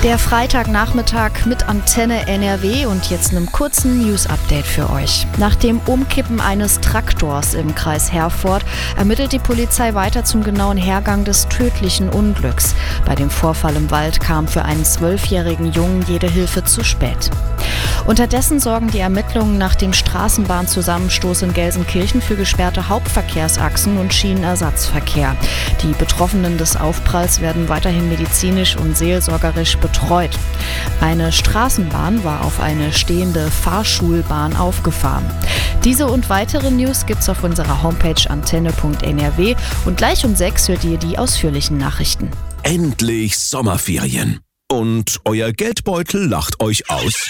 Der Freitagnachmittag mit Antenne NRW und jetzt einem kurzen News-Update für euch. Nach dem Umkippen eines Traktors im Kreis Herford ermittelt die Polizei weiter zum genauen Hergang des tödlichen Unglücks. Bei dem Vorfall im Wald kam für einen 12-jährigen Jungen jede Hilfe zu spät. Unterdessen sorgen die Ermittlungen nach dem Straßenbahnzusammenstoß in Gelsenkirchen für gesperrte Hauptverkehrsachsen und Schienenersatzverkehr. Die Betroffenen des Aufpralls werden weiterhin medizinisch und seelsorgerisch betreut. Eine Straßenbahn war auf eine stehende Fahrschulbahn aufgefahren. Diese und weitere News gibt's auf unserer Homepage antenne.nrw und gleich um 6 hört ihr die ausführlichen Nachrichten. Endlich Sommerferien. Und euer Geldbeutel lacht euch aus?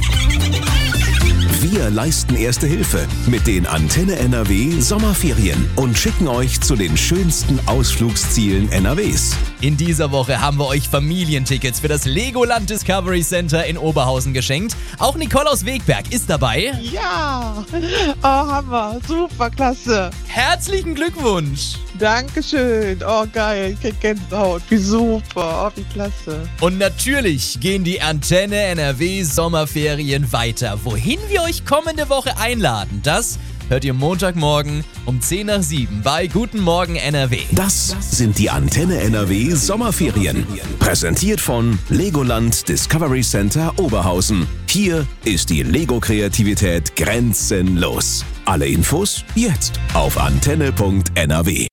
Wir leisten Erste Hilfe mit den Antenne NRW Sommerferien und schicken euch zu den schönsten Ausflugszielen NRWs. In dieser Woche haben wir euch Familientickets für das Legoland Discovery Center in Oberhausen geschenkt. Auch Nicole aus Wegberg ist dabei. Ja, oh Hammer, super, klasse. Herzlichen Glückwunsch. Dankeschön, oh geil, ich krieg Gänsehaut, wie super, oh wie klasse. Und natürlich gehen die Antenne NRW Sommerferien weiter. Wohin wir euch kommende Woche einladen, das hört ihr Montagmorgen um 10 nach 7 bei Guten Morgen NRW. Das sind die Antenne NRW Sommerferien. Präsentiert von Legoland Discovery Center Oberhausen. Hier ist die Lego-Kreativität grenzenlos. Alle Infos jetzt auf antenne.nrw.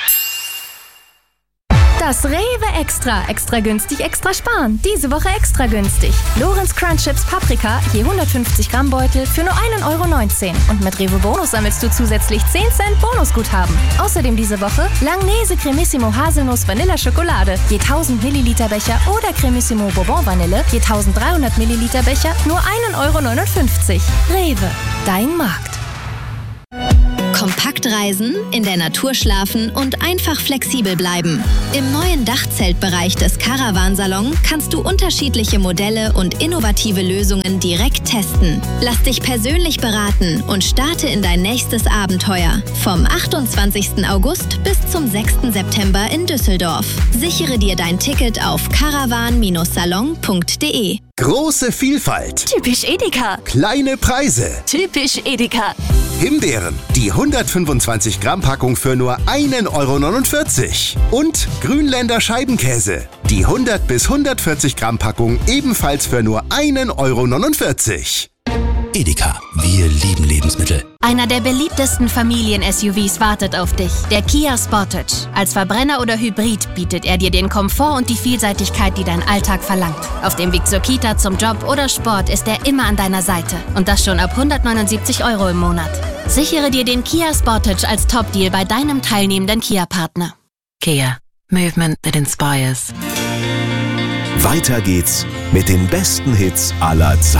Das Rewe Extra. Extra günstig, extra sparen. Diese Woche extra günstig. Lorenz Crunch Chips Paprika, je 150 Gramm Beutel für nur 1,19 €. Und mit Rewe Bonus sammelst du zusätzlich 10 Cent Bonusguthaben. Außerdem diese Woche Langnese Cremissimo Haselnuss Vanilla Schokolade, je 1000 Milliliter Becher oder Cremissimo Bourbon Vanille, je 1300 Milliliter Becher, nur 1,59 €. Rewe, dein Markt. Kompakt reisen, in der Natur schlafen und einfach flexibel bleiben. Im neuen Dachzeltbereich des Caravansalon kannst du unterschiedliche Modelle und innovative Lösungen direkt testen. Lass dich persönlich beraten und starte in dein nächstes Abenteuer. Vom 28. August bis zum 6. September in Düsseldorf. Sichere dir dein Ticket auf caravan-salon.de. Große Vielfalt. Typisch Edeka. Kleine Preise. Typisch Edeka. Himbeeren, die 125 Gramm Packung für nur 1,49 €. Und Grünländer Scheibenkäse, die 100 bis 140 Gramm Packung ebenfalls für nur 1,49 €. Edeka, wir lieben Lebensmittel. Einer der beliebtesten Familien-SUVs wartet auf dich. Der Kia Sportage. Als Verbrenner oder Hybrid bietet er dir den Komfort und die Vielseitigkeit, die dein Alltag verlangt. Auf dem Weg zur Kita, zum Job oder Sport ist er immer an deiner Seite. Und das schon ab 179 € im Monat. Sichere dir den Kia Sportage als Top-Deal bei deinem teilnehmenden Kia-Partner. Kia. Movement that inspires. Weiter geht's mit den besten Hits aller Zeiten.